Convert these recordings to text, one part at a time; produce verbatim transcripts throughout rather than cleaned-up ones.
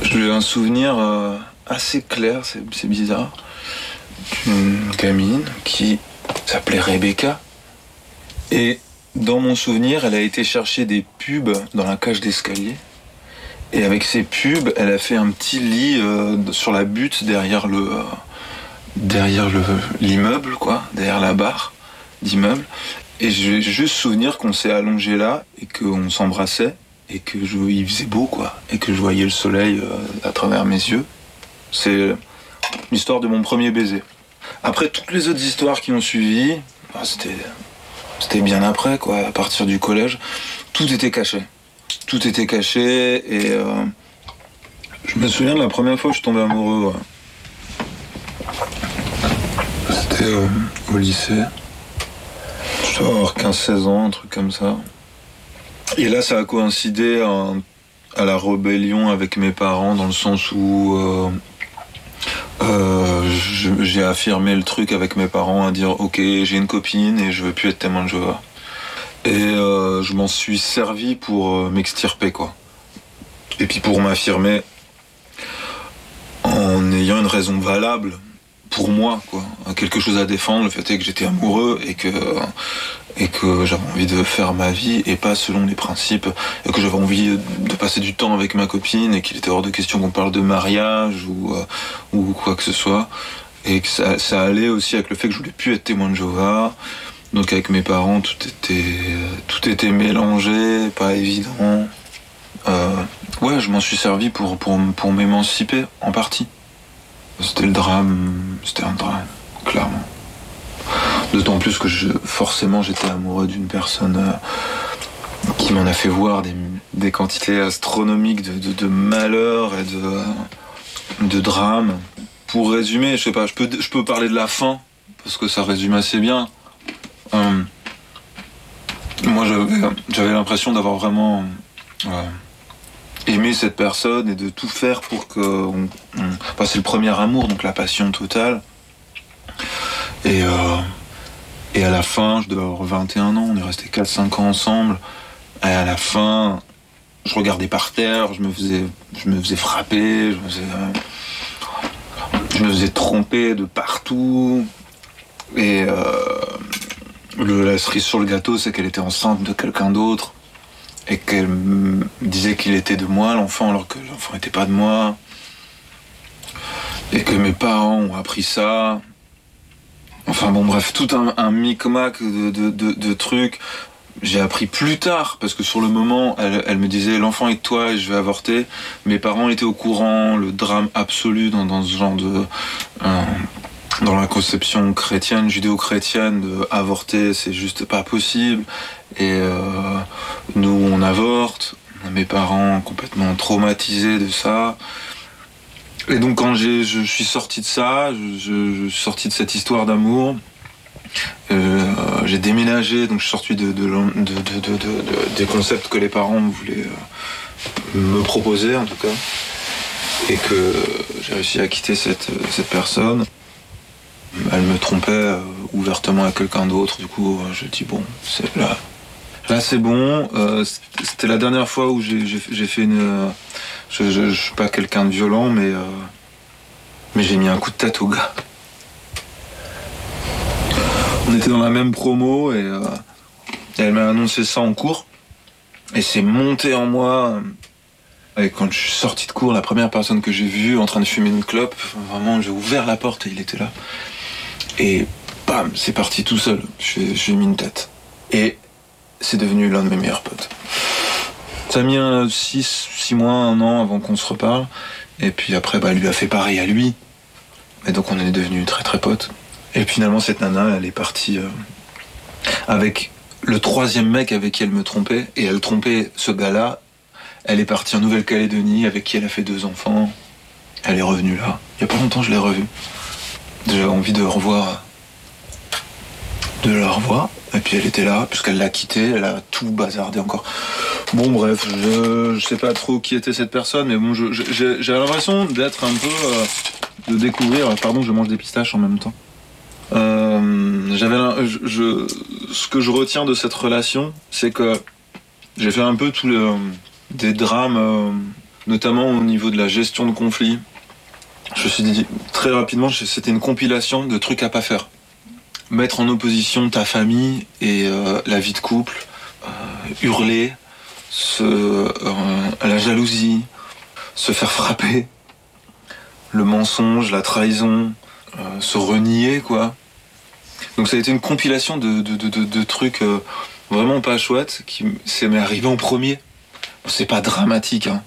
J'ai un souvenir euh, assez clair, c'est, c'est bizarre, d'une gamine qui s'appelait Rebecca. Et dans mon souvenir, elle a été chercher des pubs dans la cage d'escalier. Et avec ces pubs, elle a fait un petit lit euh, sur la butte derrière le euh, derrière le, l'immeuble, quoi, derrière la barre d'immeuble. Et j'ai juste souvenir qu'on s'est allongé là et qu'on s'embrassait et que je, il faisait beau, quoi, et que je voyais le soleil euh, à travers mes yeux. C'est l'histoire de mon premier baiser. Après toutes les autres histoires qui ont suivi, bah, c'était c'était bien après, quoi. À partir du collège, tout était caché. Tout était caché et euh, je me souviens de la première fois que je tombais amoureux. Ouais. C'était euh, au lycée. Je dois avoir quinze seize ans, un truc comme ça. Et là, ça a coïncidé à, à la rébellion avec mes parents, dans le sens où euh, euh, je, j'ai affirmé le truc avec mes parents, à dire « Ok, j'ai une copine et je veux plus être témoin de Jéhovah ». Et euh, je m'en suis servi pour euh, m'extirper, quoi. Et puis pour m'affirmer en ayant une raison valable pour moi, quoi. Quelque chose à défendre, le fait est que j'étais amoureux et que, et que j'avais envie de faire ma vie et pas selon les principes, et que j'avais envie de passer du temps avec ma copine et qu'il était hors de question qu'on parle de mariage ou, euh, ou quoi que ce soit. Et que ça, ça allait aussi avec le fait que je voulais plus être témoin de Jéhovah. Donc avec mes parents, tout était, tout était mélangé, pas évident. Euh, ouais, je m'en suis servi pour, pour, pour m'émanciper, en partie. C'était le drame, c'était un drame, clairement. D'autant plus que je, forcément j'étais amoureux d'une personne euh, qui m'en a fait voir des, des quantités astronomiques de, de, de malheur et de, de drame. Pour résumer, je sais pas, je peux, je peux parler de la fin, parce que ça résume assez bien. Euh, moi j'avais, j'avais l'impression d'avoir vraiment euh, aimé cette personne et de tout faire pour que on, on, enfin, c'est le premier amour, donc la passion totale. Et, euh, et à la fin, je devais avoir vingt et un ans, on est resté quatre cinq ans ensemble. Et à la fin, je regardais par terre, je me faisais, je me faisais frapper, je me faisais, euh, je me faisais tromper de partout. Et euh, Le, la cerise sur le gâteau, c'est qu'elle était enceinte de quelqu'un d'autre et qu'elle me disait qu'il était de moi, l'enfant, alors que l'enfant n'était pas de moi. Et que mes parents ont appris ça. Enfin bon, bref, tout un, un micmac de, de, de, de trucs. J'ai appris plus tard, parce que sur le moment, elle, elle me disait « l'enfant est de toi et je vais avorter ». Mes parents étaient au courant, le drame absolu dans, dans ce genre de... Euh, dans la conception chrétienne, judéo-chrétienne, de avorter, c'est juste pas possible. Et euh, nous, on avorte. Mes parents complètement traumatisés de ça. Et donc, quand j'ai, je suis sorti de ça, je, je, je suis sorti de cette histoire d'amour, euh, j'ai déménagé, donc je suis sorti de, de, de, de, de, de, de, des concepts que les parents voulaient euh, me proposer, en tout cas. Et que j'ai réussi à quitter cette, cette personne. Elle me trompait euh, ouvertement à quelqu'un d'autre, du coup euh, je dis bon, c'est là, là c'est bon. Euh, c'était la dernière fois où j'ai, j'ai, j'ai fait une, euh, je, je, je suis pas quelqu'un de violent, mais euh, mais j'ai mis un coup de tête au gars. On était dans la même promo et, euh, et elle m'a annoncé ça en cours et c'est monté en moi. Et quand je suis sorti de cours, la première personne que j'ai vue en train de fumer une clope, vraiment j'ai ouvert la porte et il était là. Et bam, c'est parti tout seul. J'ai, j'ai mis une tête. Et c'est devenu l'un de mes meilleurs potes. Ça a mis six mois, un an avant qu'on se reparle. Et puis après, bah, elle lui a fait pareil à lui. Et donc on est devenus très très potes. Et finalement, cette nana, elle est partie euh, avec le troisième mec avec qui elle me trompait. Et elle trompait ce gars-là. Elle est partie en Nouvelle-Calédonie avec qui elle a fait deux enfants. Elle est revenue là. Il y a pas longtemps, je l'ai revue. J'avais envie de revoir, de la revoir. Et puis elle était là, puisqu'elle l'a quitté, elle a tout bazardé encore. Bon bref, je, je sais pas trop qui était cette personne, mais bon, je, je, j'ai, j'ai l'impression d'être un peu, euh, de découvrir. Pardon, je mange des pistaches en même temps. Euh, j'avais, je, je, ce que je retiens de cette relation, c'est que j'ai fait un peu tous les, des drames. Euh, notamment au niveau de la gestion de conflits. Je me suis dit très rapidement, c'était une compilation de trucs à pas faire. Mettre en opposition ta famille et euh, la vie de couple, euh, hurler, se, euh, la jalousie, se faire frapper, le mensonge, la trahison, euh, se renier, quoi. Donc ça a été une compilation de, de, de, de, de trucs euh, vraiment pas chouettes qui ça m'est arrivé en premier. C'est pas dramatique, hein.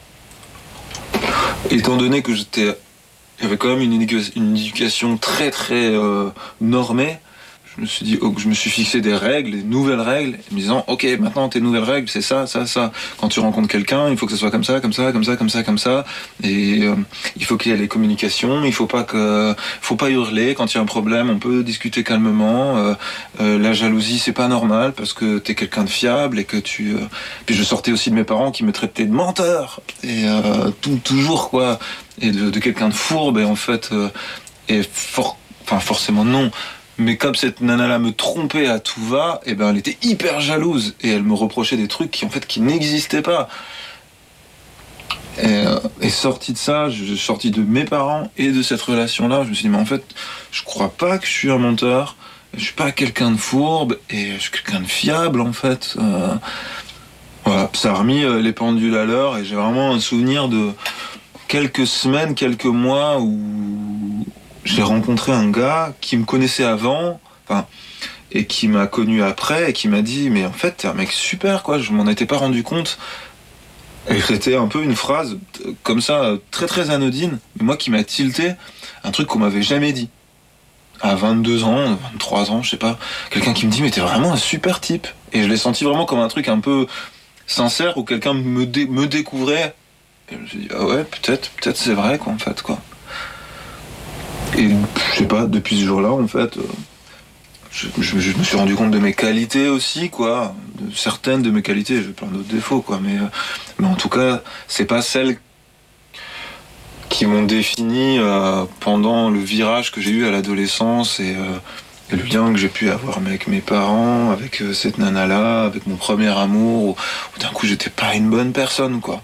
Étant donné que j'étais, j'avais quand même une, éducation, une éducation très très euh, normée, je me suis dit, oh, je me suis fixé des règles, des nouvelles règles, me disant, ok, maintenant tes nouvelles règles, c'est ça, ça, ça. Quand tu rencontres quelqu'un, il faut que ce soit comme ça, comme ça, comme ça, comme ça, comme ça. Et euh, il faut qu'il y ait les communications. Il faut pas que, faut pas hurler. Quand il y a un problème, on peut discuter calmement. Euh, euh, la jalousie, c'est pas normal parce que t'es quelqu'un de fiable et que tu. Euh... Puis je sortais aussi de mes parents qui me traitaient de menteur et euh, tout, toujours quoi, et de, de quelqu'un de fourbe et en fait, euh, et for... enfin forcément non. Mais comme cette nana-là me trompait à tout va, et ben elle était hyper jalouse et elle me reprochait des trucs qui en fait qui n'existaient pas. Et, euh, et sorti de ça, je suis sorti de mes parents et de cette relation-là, je me suis dit mais en fait, je crois pas que je suis un menteur, je suis pas quelqu'un de fourbe et je suis quelqu'un de fiable en fait. Euh, voilà, ça a remis les pendules à l'heure et j'ai vraiment un souvenir de quelques semaines, quelques mois où j'ai rencontré un gars qui me connaissait avant, enfin, et qui m'a connu après, et qui m'a dit, mais en fait, t'es un mec super, quoi, je m'en étais pas rendu compte. Et c'était un peu une phrase, comme ça, très très anodine, mais moi qui m'a tilté, un truc qu'on m'avait jamais dit. À vingt-deux ans, vingt-trois ans, je sais pas, quelqu'un qui me dit, mais t'es vraiment un super type. Et je l'ai senti vraiment comme un truc un peu sincère, où quelqu'un me, dé- me découvrait. Et je me suis dit, ah ouais, peut-être, peut-être c'est vrai, quoi, en fait, quoi. Et je sais pas, depuis ce jour-là, en fait, euh, je, je, je me suis rendu compte de mes qualités aussi, quoi. De certaines de mes qualités, j'ai plein d'autres défauts, quoi. Mais, euh, mais en tout cas, c'est pas celles qui m'ont défini euh, pendant le virage que j'ai eu à l'adolescence et, euh, et le lien que j'ai pu avoir avec mes parents, avec euh, cette nana-là, avec mon premier amour, où, où d'un coup, j'étais pas une bonne personne, quoi.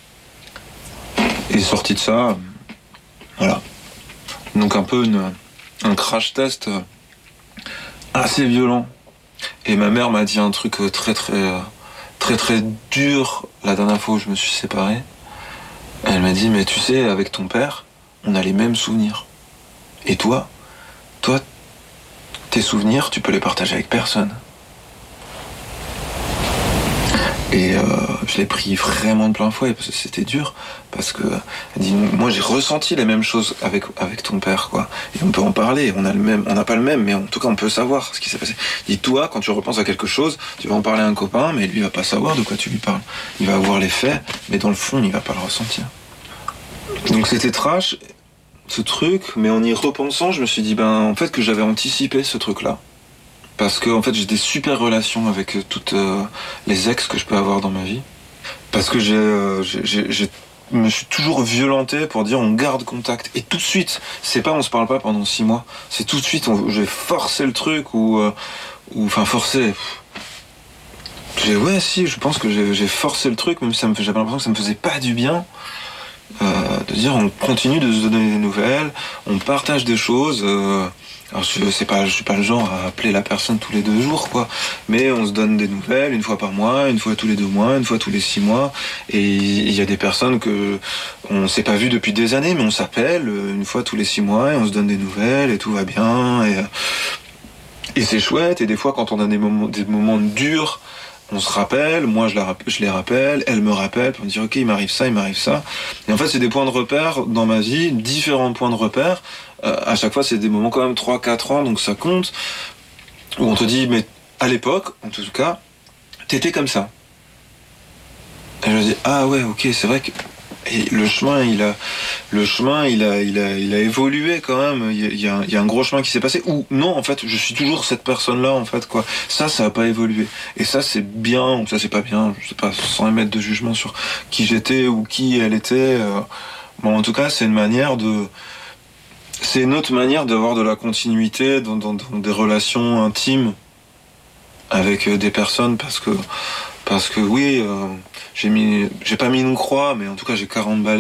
Et sorti de ça, euh, voilà. Donc un peu une, un crash test assez violent. Et ma mère m'a dit un truc très très très très dur la dernière fois où je me suis séparé. Elle m'a dit, mais tu sais, avec ton père, on a les mêmes souvenirs. Et toi, toi, tes souvenirs, tu peux les partager avec personne. Et euh, je l'ai pris vraiment de plein fouet parce que c'était dur, parce que elle dit, moi j'ai ressenti les mêmes choses avec avec ton père, quoi. Et on peut en parler, on a le même, on n'a pas le même, mais en tout cas on peut savoir ce qui s'est passé. Dis toi, quand tu repenses à quelque chose, tu vas en parler à un copain, mais lui il va pas savoir de quoi tu lui parles. Il va avoir les faits, mais dans le fond il va pas le ressentir. Donc c'était trash, ce truc, mais en y repensant, je me suis dit ben en fait que j'avais anticipé ce truc-là. Parce que en fait j'ai des super relations avec euh, toutes euh, les ex que je peux avoir dans ma vie. Parce que j'ai, euh, j'ai, j'ai, j'ai me suis toujours violenté pour dire on garde contact. Et tout de suite, c'est pas on se parle pas pendant six mois, c'est tout de suite on, j'ai forcé le truc ou euh, ou enfin forcé. J'ai ouais si, je pense que j'ai, j'ai forcé le truc, même si ça me fait, j'avais l'impression que ça me faisait pas du bien. Euh, de dire on continue de se donner des nouvelles, on partage des choses. Euh, Alors je sais pas, je suis pas le genre à appeler la personne tous les deux jours, quoi. Mais on se donne des nouvelles une fois par mois, une fois tous les deux mois, une fois tous les six mois. Et il y a des personnes que on s'est pas vu depuis des années, mais on s'appelle une fois tous les six mois et on se donne des nouvelles et tout va bien. Et, et c'est chouette. Et des fois, quand on a des moments, des moments durs, on se rappelle. Moi, je, la, je les rappelle. Elle me rappelle pour me dire ok, il m'arrive ça, il m'arrive ça. Et en fait, c'est des points de repère dans ma vie, différents points de repère. Euh, à chaque fois, c'est des moments quand même trois quatre ans, donc ça compte, où on te dit, mais à l'époque, en tout cas, t'étais comme ça. Et je me dis, ah ouais, ok, c'est vrai que et le chemin, il a, le chemin, il a, il a, il a évolué quand même. Il y a, il y a un gros chemin qui s'est passé. Ou non, en fait, je suis toujours cette personne-là, en fait, quoi. Ça, ça a pas évolué. Et ça, c'est bien, ou ça, c'est pas bien. Je sais pas, sans émettre de jugement sur qui j'étais ou qui elle était. Euh... Bon, en tout cas, c'est une manière de C'est une autre manière d'avoir de la continuité dans, dans, dans des relations intimes avec des personnes parce que Parce que oui, euh, j'ai mis, j'ai pas mis une croix, mais en tout cas j'ai quarante balais.